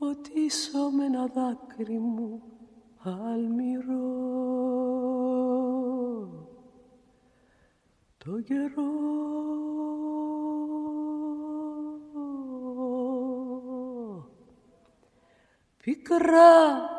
ποτίσω με ένα δάκρυ μου αλμυρό το καιρό. Πικρά